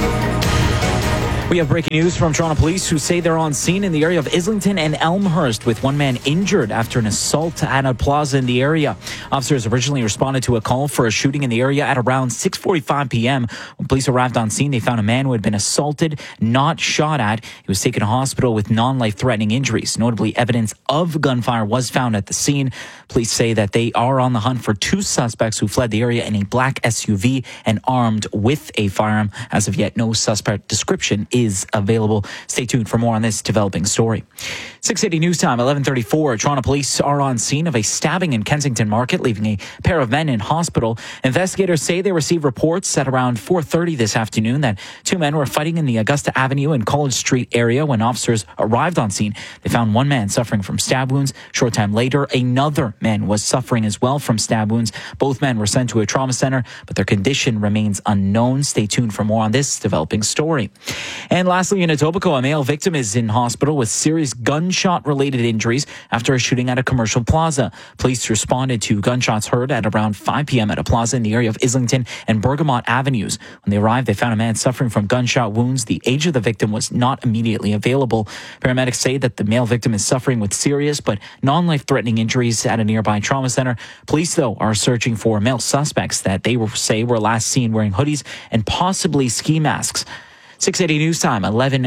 We have breaking news from Toronto Police, who say they're on scene in the area of Islington and Elmhurst with one man injured after an assault at a plaza in the area. Officers originally responded to a call for a shooting in the area at around 6:45 p.m. When police arrived on scene, they found a man who had been assaulted, not shot at. He was taken to hospital with non-life-threatening injuries. Notably, evidence of gunfire was found at the scene. Police say that they are on the hunt for 2 suspects who fled the area in a black SUV and armed with a firearm. As of yet, no suspect description is available. Stay tuned for more on this developing story. 680 News Time, 11:34. Toronto police are on scene of a stabbing in Kensington Market, leaving a pair of men in hospital. Investigators say they received reports at around 4:30 this afternoon that 2 men were fighting in the Augusta Avenue and College Street area. When officers arrived on scene, they found one man suffering from stab wounds. Short time later, another man was suffering as well from stab wounds. Both men were sent to a trauma center, but their condition remains unknown. Stay tuned for more on this developing story. And lastly, in Etobicoke, a male victim is in hospital with serious gunshot-related injuries after a shooting at a commercial plaza. Police responded to gunshots heard at around 5 p.m. at a plaza in the area of Islington and Bergamot Avenues. When they arrived, they found a man suffering from gunshot wounds. The age of the victim was not immediately available. Paramedics say that the male victim is suffering with serious but non-life-threatening injuries at a nearby trauma center. Police, though, are searching for male suspects that they say were last seen wearing hoodies and possibly ski masks. 680 News Time,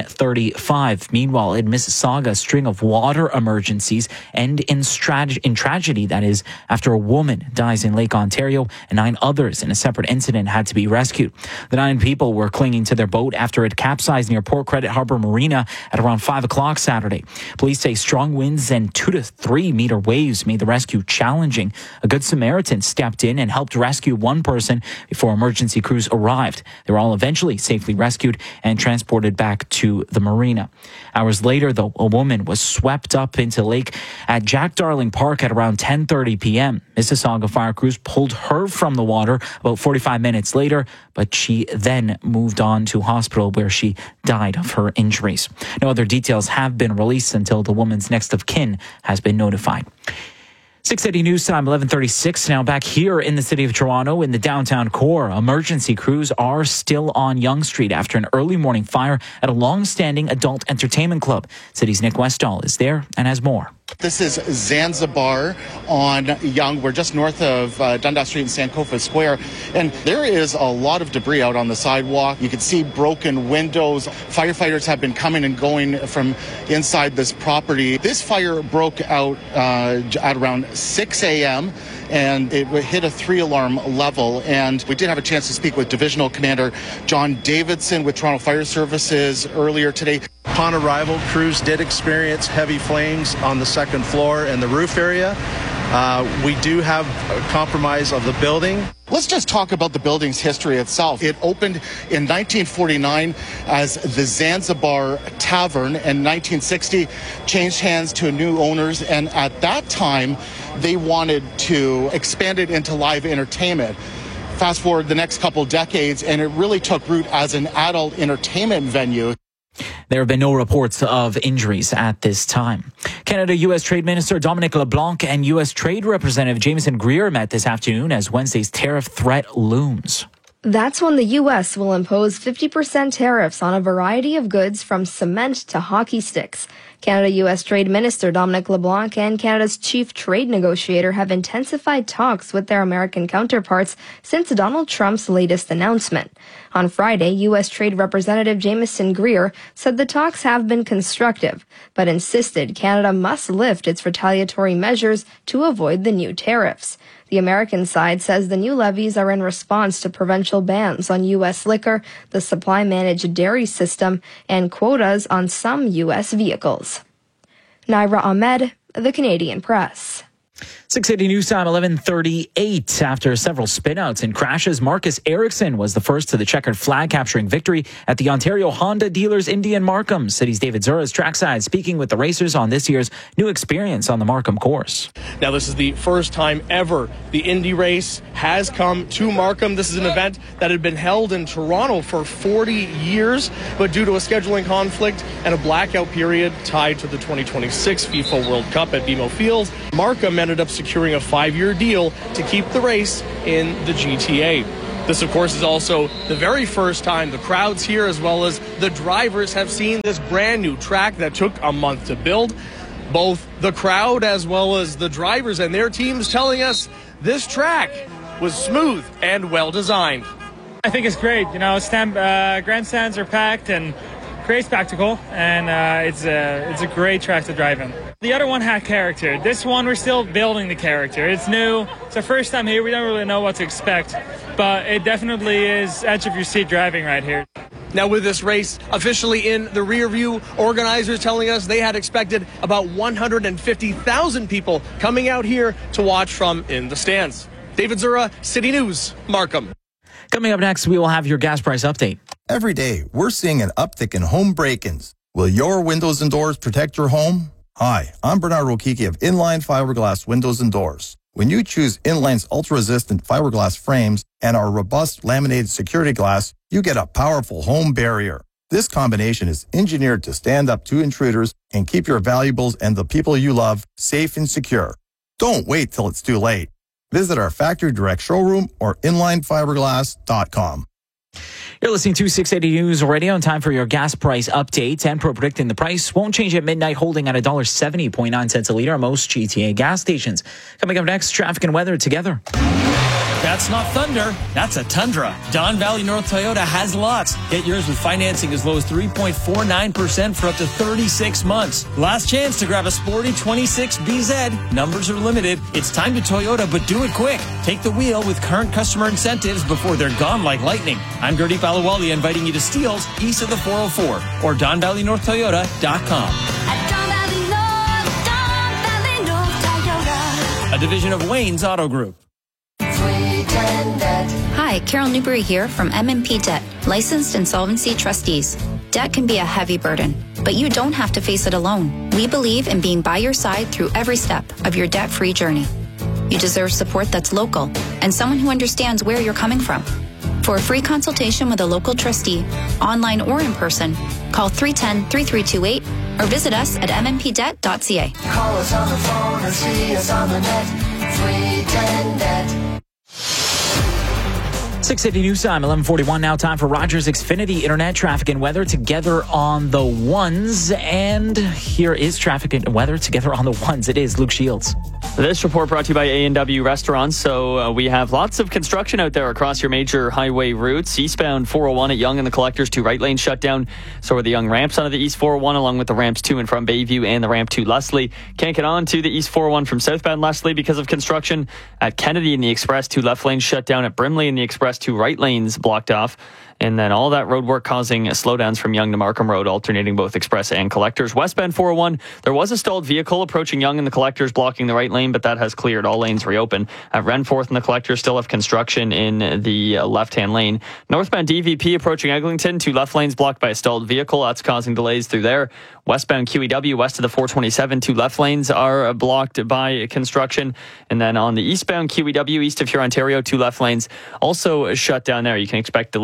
11:35. Meanwhile, in Mississauga, a string of water emergencies end in tragedy. That is, after a woman dies in Lake Ontario and 9 others in a separate incident had to be rescued. The 9 people were clinging to their boat after it capsized near Port Credit Harbor Marina at around 5 o'clock Saturday. Police say strong winds and 2 to 3 meter waves made the rescue challenging. A Good Samaritan stepped in and helped rescue one person before emergency crews arrived. They were all eventually safely rescued and transported back to the marina. Hours later, though, a woman was swept up into lake at Jack Darling Park at around 10:30 p.m. Mississauga fire crews pulled her from the water about 45 minutes later, but she then moved on to hospital where she died of her injuries. No other details have been released until the woman's next of kin has been notified. 680 News Time, 11:36. Now back here in the city of Toronto in the downtown core, emergency crews are still on Yonge Street after an early morning fire at a long-standing adult entertainment club. City's Nick Westall is there and has more. This is Zanzibar on Yonge. We're just north of Dundas Street and Sankofa Square, and there is a lot of debris out on the sidewalk. You can see broken windows. Firefighters have been coming and going from inside this property. This fire broke out at around 6 a.m. and it hit a 3-alarm level. And we did have a chance to speak with Divisional Commander John Davidson with Toronto Fire Services earlier today. Upon arrival, crews did experience heavy flames on the second floor and the roof area. We do have a compromise of the building. Let's just talk about the building's history itself. It opened in 1949 as the Zanzibar Tavern, and 1960 changed hands to new owners, and at that time they wanted to expand it into live entertainment. Fast forward the next couple decades, and it really took root as an adult entertainment venue. There have been no reports of injuries at this time. Canada-U.S. Trade Minister Dominic LeBlanc and U.S. Trade Representative Jameson Greer met this afternoon as Wednesday's tariff threat looms. That's when the U.S. will impose 50% tariffs on a variety of goods from cement to hockey sticks. Canada-U.S. Trade Minister Dominic LeBlanc and Canada's chief trade negotiator have intensified talks with their American counterparts since Donald Trump's latest announcement. On Friday, U.S. Trade Representative Jameson Greer said the talks have been constructive, but insisted Canada must lift its retaliatory measures to avoid the new tariffs. The American side says the new levies are in response to provincial bans on U.S. liquor, the supply-managed dairy system, and quotas on some U.S. vehicles. Naira Ahmed, The Canadian Press. 680 News Time, 11:38. After several spinouts and crashes, Marcus Ericsson was the first to the checkered flag, capturing victory at the Ontario Honda Dealers Indy in Markham. City's David Zura's trackside, speaking with the racers on this year's new experience on the Markham course. Now, this is the first time ever the Indy race has come to Markham. This is an event that had been held in Toronto for 40 years, but due to a scheduling conflict and a blackout period tied to the 2026 FIFA World Cup at BMO Field, Markham ended up securing a 5-year deal to keep the race in the GTA. This, of course, is also the very first time the crowds here, as well as the drivers, have seen this brand new track that took a month to build. Both the crowd as well as the drivers and their teams telling us this track was smooth and well designed. I think it's great. You know, grandstands are packed and great spectacle, and it's a great track to drive in. The other one had character. This one, we're still building the character. It's new. It's our first time here. We don't really know what to expect, but it definitely is edge of your seat driving right here. Now, with this race officially in the rear view, organizers telling us they had expected about 150,000 people coming out here to watch from in the stands. David Zura, City News, Markham. Coming up next, we will have your gas price update. Every day, we're seeing an uptick in home break-ins. Will your windows and doors protect your home? Hi, I'm Bernard Rokiki of Inline Fiberglass Windows and Doors. When you choose Inline's ultra-resistant fiberglass frames and our robust laminated security glass, you get a powerful home barrier. This combination is engineered to stand up to intruders and keep your valuables and the people you love safe and secure. Don't wait till it's too late. Visit our factory direct showroom or inlinefiberglass.com. You're listening to 680 News Radio, and time for your gas price update. Enpro predicting the price won't change at midnight, holding at $1.70.9 a liter at most GTA gas stations. Coming up next, traffic and weather together. That's not thunder. That's a Tundra. Don Valley North Toyota has lots. Get yours with financing as low as 3.49% for up to 36 months. Last chance to grab a sporty 26 BZ. Numbers are limited. It's time to Toyota, but do it quick. Take the wheel with current customer incentives before they're gone like lightning. I'm Gurdeep Ahluwalia, inviting you to Steeles east of the 404 or DonValleyNorthToyota.com. A division of Wayne's Auto Group. Hi, Carol Newberry here from M&P Debt, licensed insolvency trustees. Debt can be a heavy burden, but you don't have to face it alone. We believe in being by your side through every step of your debt-free journey. You deserve support that's local and someone who understands where you're coming from. For a free consultation with a local trustee, online or in person, call 310-3328 or visit us at mmpdebt.ca. Call us on the phone or see us on the net. 310-DEBT. 680 News Time, 11:41 now. Time for Rogers Xfinity Internet traffic and weather together on the ones. And here is traffic and weather together on the ones. It is Luke Shields. This report brought to you by A&W Restaurants. So we have lots of construction out there across your major highway routes. Eastbound 401 at Yonge and the Collectors, 2 right lanes shut down. So are the Yonge ramps onto the East 401, along with the ramps to and from Bayview and the ramp to Leslie. Can't get on to the East 401 from southbound Leslie because of construction. At Kennedy in the Express, 2 left lanes shut down. At Brimley in the Express, 2 right lanes blocked off. And then all that road work causing slowdowns from Yonge to Markham Road, alternating both Express and Collectors. Westbound 401, there was a stalled vehicle approaching Yonge and the Collectors, blocking the right lane, but that has cleared. All lanes reopen. At Renforth and the Collectors still have construction in the left-hand lane. Northbound DVP approaching Eglinton, 2 left lanes blocked by a stalled vehicle. That's causing delays through there. Westbound QEW, west of the 427, 2 left lanes are blocked by construction. And then on the eastbound QEW, east of Hurontario, 2 left lanes also shut down there. You can expect delays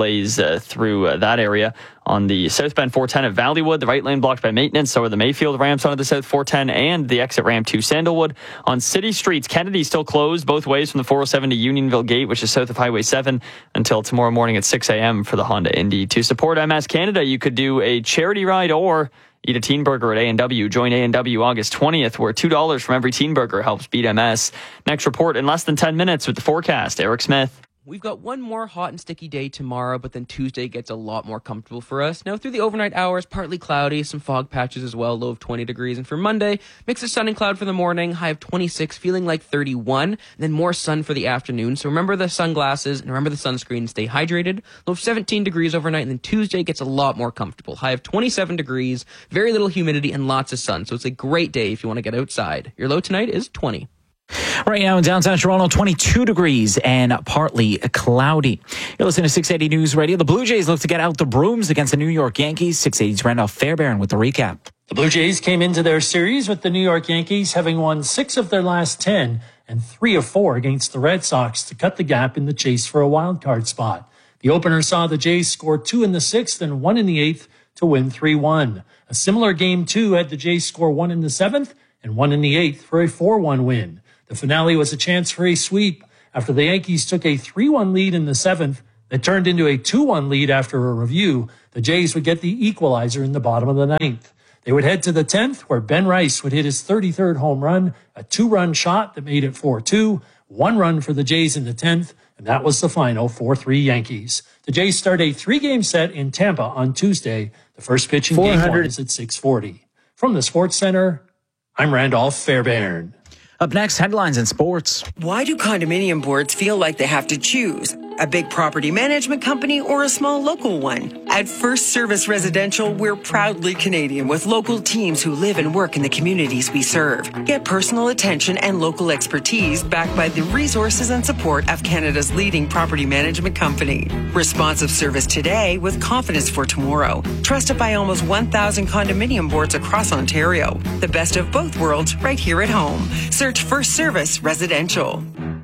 through that area. On the southbound 410 at Valleywood, the right lane blocked by maintenance. So are the Mayfield ramps onto the south 410 and the exit ramp to Sandalwood. On city streets, Kennedy still closed both ways from the 407 to Unionville Gate, which is south of Highway 7, until tomorrow morning at 6 a.m. for the Honda Indy. To support MS Canada, you could do a charity ride or eat a teen burger at A&W. Join A&W August 20th, where $2 from every teen burger helps beat MS. Next report in less than 10 minutes with the forecast. Eric Smith. We've got one more hot and sticky day tomorrow, but then Tuesday gets a lot more comfortable for us. Now, through the overnight hours, partly cloudy, some fog patches as well, low of 20 degrees. And for Monday, mix of sun and cloud for the morning, high of 26, feeling like 31, and then more sun for the afternoon. So remember the sunglasses and remember the sunscreen. Stay hydrated. Low of 17 degrees overnight, and then Tuesday gets a lot more comfortable. High of 27 degrees, very little humidity, and lots of sun. So it's a great day if you want to get outside. Your low tonight is 20. Right now in downtown Toronto, 22 degrees and partly cloudy. You're listening to 680 News Radio. The Blue Jays look to get out the brooms against the New York Yankees. 680's Randolph Fairbairn with the recap. The Blue Jays came into their series with the New York Yankees having won 6 of their last 10 and 3 of 4 against the Red Sox to cut the gap in the chase for a wild card spot. The opener saw the Jays score 2 in the 6th and 1 in the 8th to win 3-1. A similar game 2 had the Jays score 1 in the 7th and 1 in the 8th for a 4-1 win. The finale was a chance for a sweep after the Yankees took a 3-1 lead in the 7th that turned into a 2-1 lead after a review. The Jays would get the equalizer in the bottom of the 9th. They would head to the 10th, where Ben Rice would hit his 33rd home run, a 2-run shot that made it 4-2, 1 run for the Jays in the 10th, and that was the final 4-3 Yankees. The Jays start a 3-game set in Tampa on Tuesday. The first pitch in Game 1 is at 6:40. From the Sports Center, I'm Randolph Fairbairn. Up next, headlines in sports. Why do condominium boards feel like they have to choose? A big property management company or a small local one? At First Service Residential, we're proudly Canadian with local teams who live and work in the communities we serve. Get personal attention and local expertise backed by the resources and support of Canada's leading property management company. Responsive service today with confidence for tomorrow. Trusted by almost 1,000 condominium boards across Ontario. The best of both worlds right here at home. Search First Service Residential.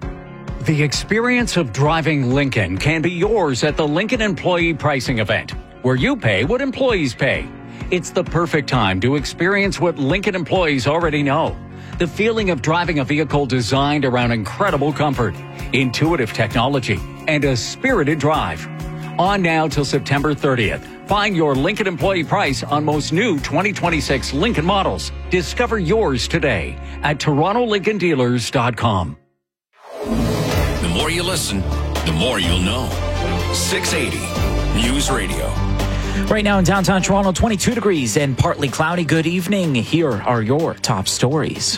The experience of driving Lincoln can be yours at the Lincoln Employee Pricing Event, where you pay what employees pay. It's the perfect time to experience what Lincoln employees already know. The feeling of driving a vehicle designed around incredible comfort, intuitive technology, and a spirited drive. On now till September 30th. Find your Lincoln employee price on most new 2026 Lincoln models. Discover yours today at TorontoLincolnDealers.com. The more you listen, the more you'll know. 680 News Radio. Right now in downtown Toronto, 22 degrees and partly cloudy. Good evening. Here are your top stories.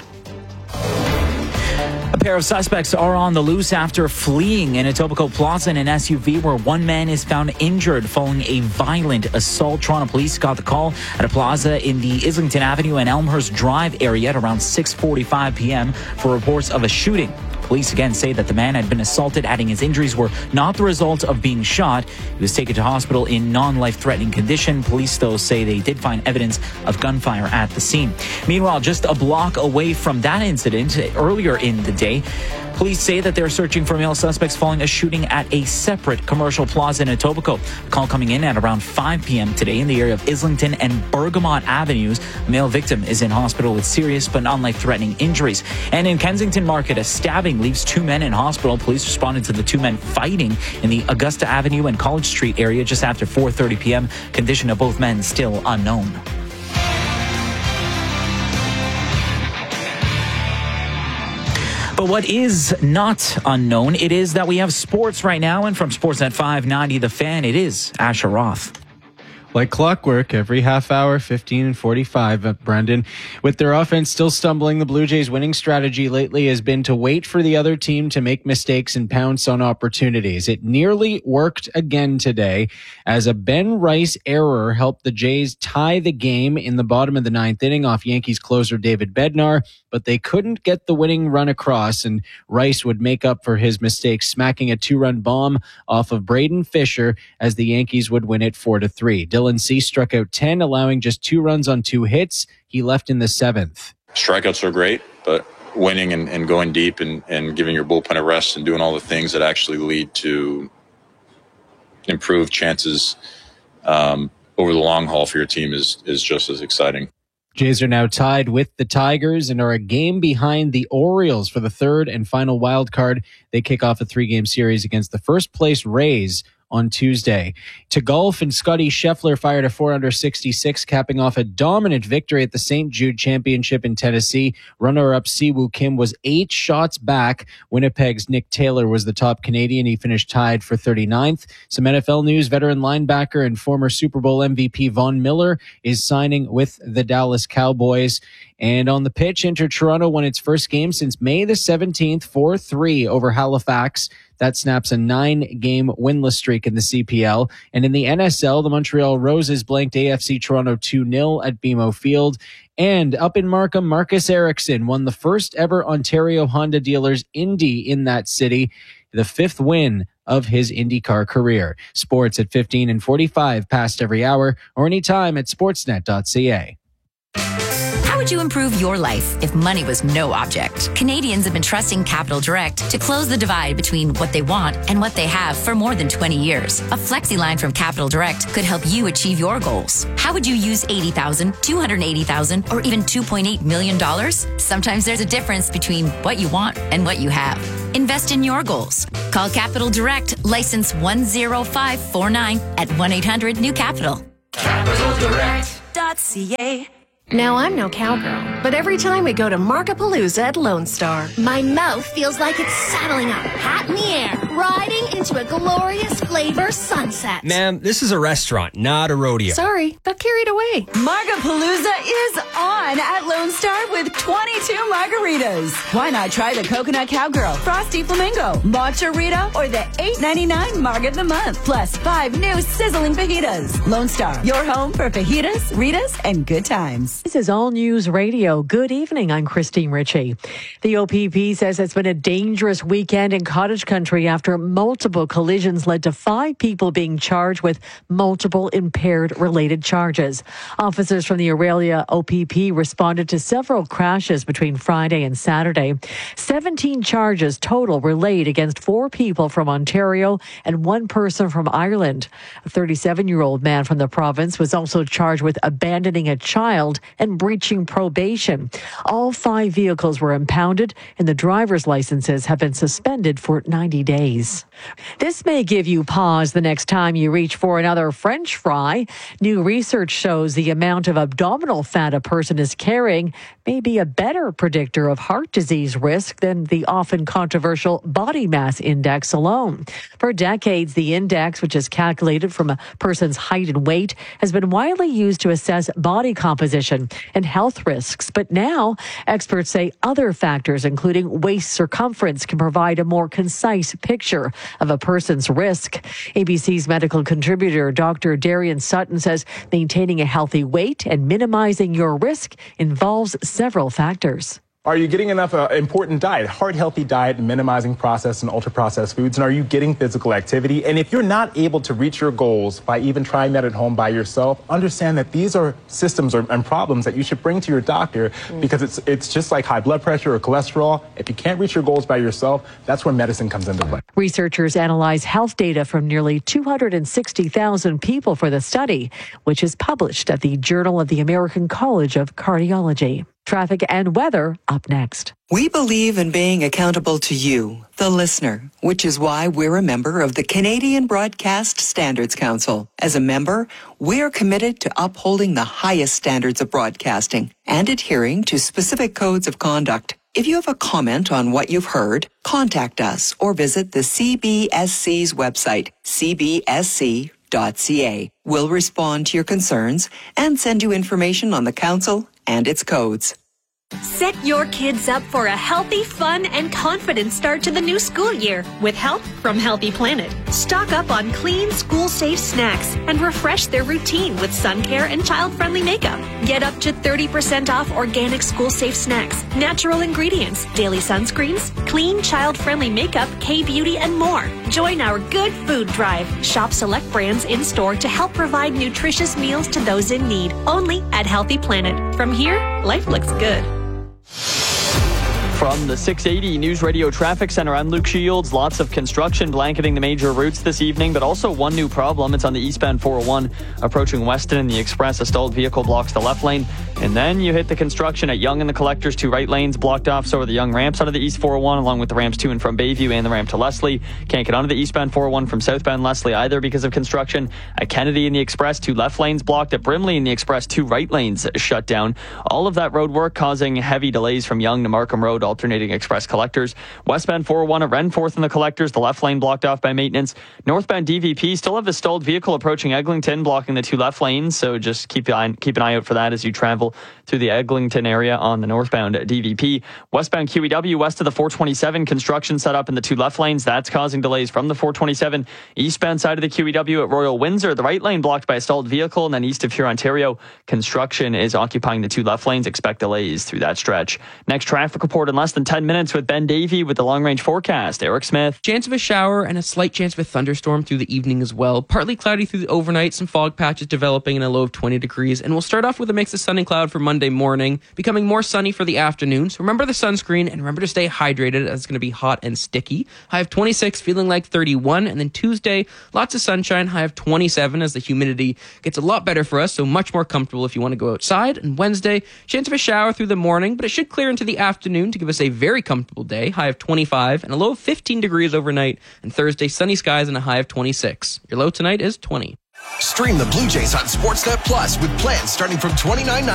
A pair of suspects are on the loose after fleeing in Etobicoke Plaza in an SUV where one man is found injured following a violent assault. Toronto police got the call at a plaza in the Islington Avenue and Elmhurst Drive area at around 6:45 p.m. for reports of a shooting. Police again say that the man had been assaulted, adding his injuries were not the result of being shot. He was taken to hospital in non-life-threatening condition. Police, though, say they did find evidence of gunfire at the scene. Meanwhile, just a block away from that incident earlier in the day, police say that they're searching for male suspects following a shooting at a separate commercial plaza in Etobicoke. A call coming in at around 5 p.m. today in the area of Islington and Bergamot Avenues. A male victim is in hospital with serious but non-life-threatening injuries. And in Kensington Market, a stabbing leaves 2 men in hospital. Police responded to the 2 men fighting in the Augusta Avenue and College Street area just after 4:30 p.m. Condition of both men still unknown. But what is not unknown, it is that we have sports right now. And from Sportsnet 590, The Fan, it is Asher Roth. Like clockwork, every half hour, 15 and 45, Brendan. With their offense still stumbling, the Blue Jays' winning strategy lately has been to wait for the other team to make mistakes and pounce on opportunities. It nearly worked again today as a Ben Rice error helped the Jays tie the game in the bottom of the 9th inning off Yankees closer David Bednar, but they couldn't get the winning run across, and Rice would make up for his mistakes, smacking a 2-run bomb off of Braden Fisher as the Yankees would win it 4-3. Dylan Cease struck out 10, allowing just 2 runs on 2 hits. He left in the 7th. Strikeouts are great, but winning and going deep and giving your bullpen a rest and doing all the things that actually lead to improved chances over the long haul for your team is just as exciting. Jays are now tied with the Tigers and are a game behind the Orioles for the third and final wild card. They kick off a 3-game series against the first place Rays on Tuesday. To golf, and Scotty Scheffler fired a 4-under 66, capping off a dominant victory at the St. Jude Championship in Tennessee. Runner-up Siwoo Kim was 8 shots back. Winnipeg's Nick Taylor was the top Canadian. He finished tied for 39th. Some NFL news: veteran linebacker and former Super Bowl MVP Von Miller is signing with the Dallas Cowboys. And on the pitch, Inter Toronto won its first game since May the 17th, 4-3 over Halifax. That snaps a 9-game winless streak in the CPL. And in the NSL, the Montreal Roses blanked AFC Toronto 2-0 at BMO Field. And up in Markham, Marcus Ericsson won the first ever Ontario Honda Dealers Indy in that city, the 5th win of his IndyCar career. Sports at 15 and 45 past every hour, or anytime at sportsnet.ca. How would you improve your life if money was no object? Canadians have been trusting Capital Direct to close the divide between what they want and what they have for more than 20 years. A flexi line from Capital Direct could help you achieve your goals. How would you use $80,000, $280,000, or even $2.8 million? Sometimes there's a difference between what you want and what you have. Invest in your goals. Call Capital Direct, license 10549 at 1-800-NEW-CAPITAL. CapitalDirect.ca. Now, I'm no cowgirl, but every time we go to Markapalooza at Lone Star, my mouth feels like it's saddling up, hat in the air, riding into a glorious flavor sunset. Ma'am, this is a restaurant, not a rodeo. Sorry, got carried away. Markapalooza is on at Lone Star with 22 margaritas. Why not try the Coconut Cowgirl, Frosty Flamingo, Matcha Rita, or the $8.99 Marg of the Month, plus 5 new sizzling fajitas. Lone Star, your home for fajitas, Ritas, and good times. This is All News Radio. Good evening. I'm Christine Ritchie. The OPP says it's been a dangerous weekend in cottage country after multiple collisions led to 5 people being charged with multiple impaired related charges. Officers from the Aurelia OPP responded to several crashes between Friday and Saturday. 17 charges total were laid against 4 people from Ontario and 1 person from Ireland. A 37-year-old man from the province was also charged with abandoning a child and breaching probation. All 5 vehicles were impounded and the driver's licenses have been suspended for 90 days. This may give you pause the next time you reach for another French fry. New research shows the amount of abdominal fat a person is carrying may be a better predictor of heart disease risk than the often controversial body mass index alone. For decades, the index, which is calculated from a person's height and weight, has been widely used to assess body composition and health risks. But now, experts say other factors, including waist circumference, can provide a more concise picture of a person's risk. ABC's medical contributor, Dr. Darian Sutton, says maintaining a healthy weight and minimizing your risk involves several factors. Are you getting enough important diet, heart-healthy diet, minimizing processed and ultra-processed foods? And are you getting physical activity? And if you're not able to reach your goals by even trying that at home by yourself, understand that these are systems and problems that you should bring to your doctor because it's just like high blood pressure or cholesterol. If you can't reach your goals by yourself, that's where medicine comes into play. Researchers analyze health data from nearly 260,000 people for the study, which is published at the Journal of the American College of Cardiology. Traffic and weather up next. We believe in being accountable to you, the listener, which is why we're a member of the Canadian Broadcast Standards Council. As a member, we're committed to upholding the highest standards of broadcasting and adhering to specific codes of conduct. If you have a comment on what you've heard, contact us or visit the CBSC's website, cbsc.ca. We'll respond to your concerns and send you information on the council and its codes. Set your kids up for a healthy, fun, and confident start to the new school year with help from Healthy Planet. Stock up on clean, school-safe snacks and refresh their routine with sun care and child-friendly makeup. Get up to 30% off organic school-safe snacks, natural ingredients, daily sunscreens, clean, child-friendly makeup, K-Beauty, and more. Join our Good Food Drive. Shop select brands in-store to help provide nutritious meals to those in need. Only at Healthy Planet. From here, life looks good. From the 680 News Radio Traffic Center, I'm Luke Shields. Lots of construction blanketing the major routes this evening, but also one new problem. It's on the eastbound 401 approaching Weston and the Express. A stalled vehicle blocks the left lane. And then you hit the construction at Yonge and the Collectors. 2 right lanes blocked off. So are the Yonge ramps out of the east 401, along with the ramps to and from Bayview and the ramp to Leslie. Can't get onto the eastbound 401 from southbound Leslie either because of construction. At Kennedy and the Express, 2 left lanes blocked. At Brimley and the Express, 2 right lanes shut down. All of that road work causing heavy delays from Yonge to Markham Road, alternating Express Collectors. Westbound 401 at Renforth and the Collectors, the left lane blocked off by maintenance. Northbound DVP still have a stalled vehicle approaching Eglinton, blocking the 2 left lanes, so just keep an eye out for that as you travel through the Eglinton area on the northbound DVP. Westbound QEW west of the 427, construction set up in the 2 left lanes. That's causing delays from the 427. Eastbound side of the QEW at Royal Windsor, the right lane blocked by a stalled vehicle, and then east of Hurontario, construction is occupying the 2 left lanes. Expect delays through that stretch. Next traffic report in less than 10 minutes with Ben Davey with the long-range forecast. Eric Smith. Chance of a shower and a slight chance of a thunderstorm through the evening as well. Partly cloudy through the overnight, some fog patches developing in a low of 20 degrees. And we'll start off with a mix of sun and cloud for Monday morning, becoming more sunny for the afternoon. So remember the sunscreen and remember to stay hydrated as it's going to be hot and sticky. High of 26, feeling like 31. And then Tuesday, lots of sunshine, high of 27 as the humidity gets a lot better for us. So much more comfortable if you want to go outside. And Wednesday, chance of a shower through the morning, but it should clear into the afternoon to give us a very comfortable day, high of 25 and a low of 15 degrees overnight. And Thursday, sunny skies and a high of 26. Your low tonight is 20. Stream the Blue Jays on Sportsnet Plus with plans starting from $29.99.